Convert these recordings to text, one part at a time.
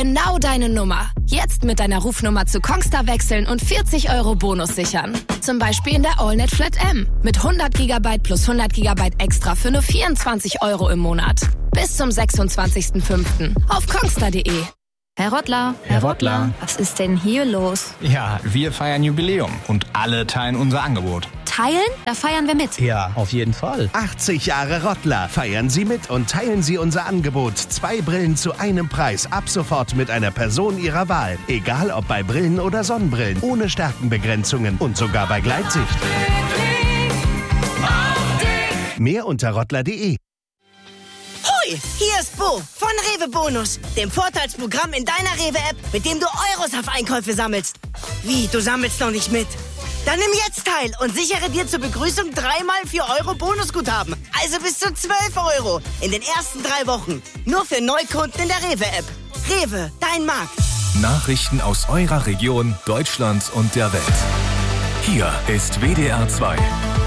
Genau deine Nummer. Jetzt mit deiner Rufnummer zu Kongstar wechseln und 40 € Bonus sichern. Zum Beispiel in der AllNet Flat M. Mit 100 GB plus 100 GB extra für nur 24 € im Monat. Bis zum 26.05. auf kongstar.de. Herr Rottler. Herr Rottler. Was ist denn hier los? Ja, wir feiern Jubiläum und alle teilen unser Angebot. Teilen? Da feiern wir mit. Ja, auf jeden Fall. 80 Jahre Rottler. Feiern Sie mit und teilen Sie unser Angebot. 2 Brillen zu einem Preis. Ab sofort mit einer Person Ihrer Wahl. Egal ob bei Brillen oder Sonnenbrillen. Ohne Stärkenbegrenzungen und sogar bei Gleitsicht. Mehr unter rottler.de. Hoi, hier ist Bo von Rewe Bonus, dem Vorteilsprogramm in deiner Rewe-App, mit dem du Euros auf Einkäufe sammelst. Wie, du sammelst noch nicht mit? Dann nimm jetzt teil und sichere dir zur Begrüßung 3x 4 € Bonusguthaben. Also bis zu 12 € in den ersten 3 Wochen. Nur für Neukunden in der Rewe-App. Rewe, dein Markt. Nachrichten aus eurer Region, Deutschland und der Welt. Hier ist WDR 2.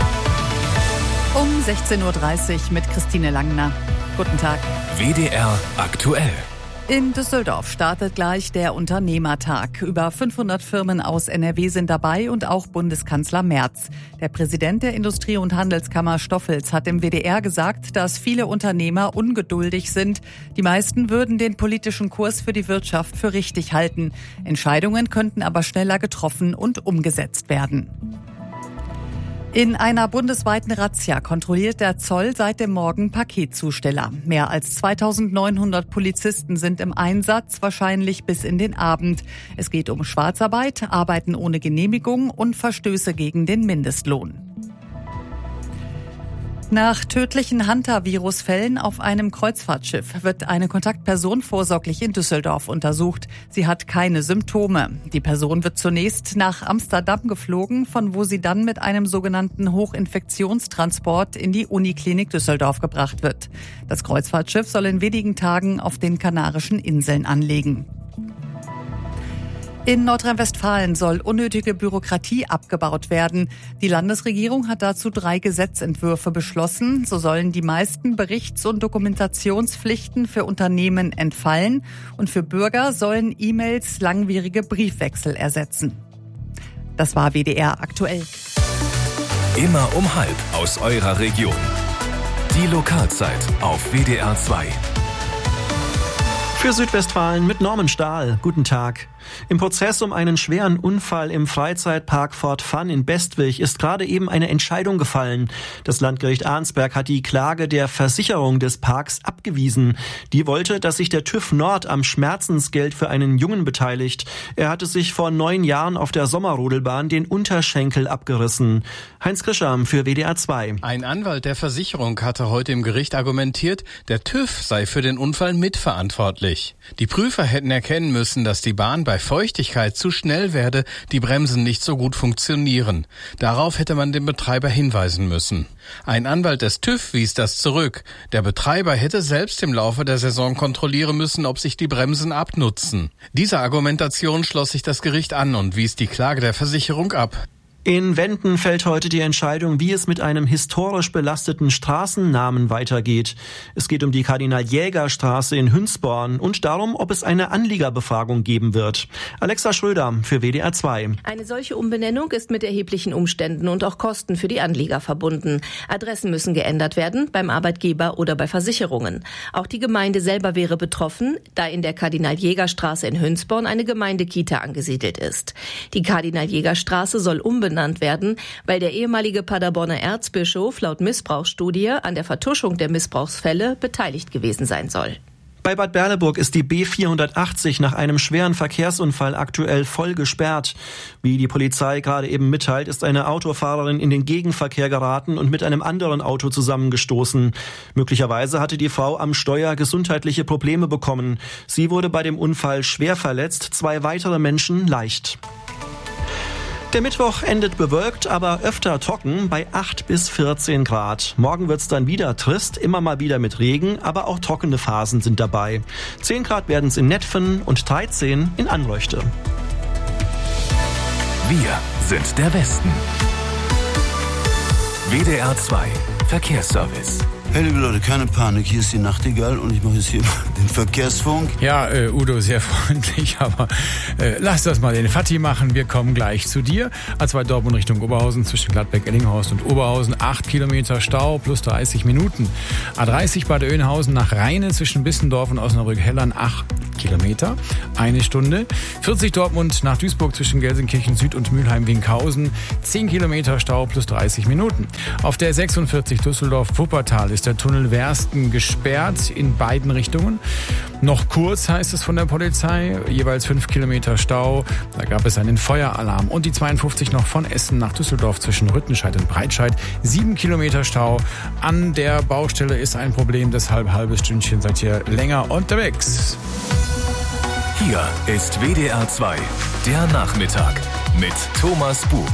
Um 16.30 Uhr mit Christine Langner. Guten Tag. WDR aktuell. In Düsseldorf startet gleich der Unternehmertag. Über 500 Firmen aus NRW sind dabei und auch Bundeskanzler Merz. Der Präsident der Industrie- und Handelskammer Stoffels hat im WDR gesagt, dass viele Unternehmer ungeduldig sind. Die meisten würden den politischen Kurs für die Wirtschaft für richtig halten. Entscheidungen könnten aber schneller getroffen und umgesetzt werden. In einer bundesweiten Razzia kontrolliert der Zoll seit dem Morgen Paketzusteller. Mehr als 2900 Polizisten sind im Einsatz, wahrscheinlich bis in den Abend. Es geht um Schwarzarbeit, Arbeiten ohne Genehmigung und Verstöße gegen den Mindestlohn. Nach tödlichen Hantavirus-Fällen auf einem Kreuzfahrtschiff wird eine Kontaktperson vorsorglich in Düsseldorf untersucht. Sie hat keine Symptome. Die Person wird zunächst nach Amsterdam geflogen, von wo sie dann mit einem sogenannten Hochinfektionstransport in die Uniklinik Düsseldorf gebracht wird. Das Kreuzfahrtschiff soll in wenigen Tagen auf den Kanarischen Inseln anlegen. In Nordrhein-Westfalen soll unnötige Bürokratie abgebaut werden. Die Landesregierung hat dazu 3 Gesetzentwürfe beschlossen. So sollen die meisten Berichts- und Dokumentationspflichten für Unternehmen entfallen und für Bürger sollen E-Mails langwierige Briefwechsel ersetzen. Das war WDR aktuell. Immer um 12 aus eurer Region. Die Lokalzeit auf WDR 2. Für Südwestfalen mit Norman Stahl. Guten Tag. Im Prozess um einen schweren Unfall im Freizeitpark Fort Fun in Bestwig ist gerade eben eine Entscheidung gefallen. Das Landgericht Arnsberg hat die Klage der Versicherung des Parks abgewiesen. Die wollte, dass sich der TÜV Nord am Schmerzensgeld für einen Jungen beteiligt. Er hatte sich vor 9 Jahren auf der Sommerrodelbahn den Unterschenkel abgerissen. Heinz Krischam für WDR 2. Ein Anwalt der Versicherung hatte heute im Gericht argumentiert, der TÜV sei für den Unfall mitverantwortlich. Die Prüfer hätten erkennen müssen, dass die Bahn bei Feuchtigkeit zu schnell werde, die Bremsen nicht so gut funktionieren. Darauf hätte man den Betreiber hinweisen müssen. Ein Anwalt des TÜV wies das zurück. Der Betreiber hätte selbst im Laufe der Saison kontrollieren müssen, ob sich die Bremsen abnutzen. Dieser Argumentation schloss sich das Gericht an und wies die Klage der Versicherung ab. In Wenden fällt heute die Entscheidung, wie es mit einem historisch belasteten Straßennamen weitergeht. Es geht um die Kardinal-Jäger-Straße in Hünsborn und darum, ob es eine Anliegerbefragung geben wird. Alexa Schröder für WDR 2. Eine solche Umbenennung ist mit erheblichen Umständen und auch Kosten für die Anlieger verbunden. Adressen müssen geändert werden, beim Arbeitgeber oder bei Versicherungen. Auch die Gemeinde selber wäre betroffen, da in der Kardinal-Jäger-Straße in Hünsborn eine Gemeindekita angesiedelt ist. Die Kardinal-Jäger-Straße soll umbenannt werden, weil der ehemalige Paderborner Erzbischof laut Missbrauchsstudie an der Vertuschung der Missbrauchsfälle beteiligt gewesen sein soll. Bei Bad Berleburg ist die B480 nach einem schweren Verkehrsunfall aktuell voll gesperrt. Wie die Polizei gerade eben mitteilt, ist eine Autofahrerin in den Gegenverkehr geraten und mit einem anderen Auto zusammengestoßen. Möglicherweise hatte die Frau am Steuer gesundheitliche Probleme bekommen. Sie wurde bei dem Unfall schwer verletzt, 2 weitere Menschen leicht. Der Mittwoch endet bewölkt, aber öfter trocken bei 8 bis 14 Grad. Morgen wird's dann wieder trist, immer mal wieder mit Regen, aber auch trockene Phasen sind dabei. 10 Grad werden's in Netphen und 13 in Anleuchte. Wir sind der Westen. WDR 2 Verkehrsservice. Hey liebe Leute, keine Panik, hier ist die Nachtigall und ich mache jetzt hier den Verkehrsfunk. Ja, Udo, sehr freundlich, aber lass das mal den Fatih machen, wir kommen gleich zu dir. A2 Dortmund Richtung Oberhausen zwischen Gladbeck, Ellinghorst und Oberhausen, 8 Kilometer Stau plus 30 Minuten. A30 Bad Oeynhausen nach Rheine zwischen Bissendorf und Osnabrück-Hellern, 8 Kilometer, 1 Stunde. 40 Dortmund nach Duisburg zwischen Gelsenkirchen Süd und Mülheim-Winkhausen, 10 Kilometer Stau plus 30 Minuten. Auf der 46 Düsseldorf-Wuppertal ist der Tunnel Wersten gesperrt in beiden Richtungen. Noch kurz heißt es von der Polizei, jeweils 5 Kilometer Stau. Da gab es einen Feueralarm. Und die 52 noch von Essen nach Düsseldorf zwischen Rüttenscheid und Breitscheid, 7 Kilometer Stau. An der Baustelle ist ein Problem, deshalb halbes Stündchen seid ihr länger unterwegs. Hier ist WDR 2, der Nachmittag mit Thomas Bug.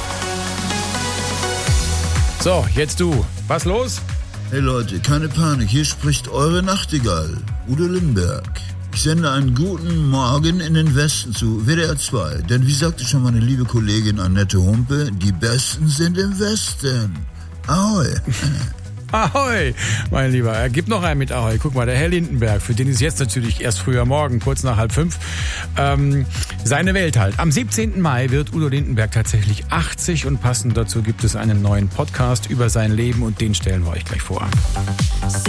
So, jetzt du. Was los? Hey Leute, keine Panik, hier spricht eure Nachtigall, Udo Lindenberg. Ich sende einen guten Morgen in den Westen zu WDR 2, denn wie sagte schon meine liebe Kollegin Annette Humpe, die Besten sind im Westen. Ahoi. Ahoi, mein Lieber. Gib noch einen mit Ahoi. Guck mal, der Herr Lindenberg, für den ist jetzt natürlich erst früher Morgen, kurz nach 4:30. Seine Welt halt. Am 17. Mai wird Udo Lindenberg tatsächlich 80 und passend dazu gibt es einen neuen Podcast über sein Leben und den stellen wir euch gleich vor.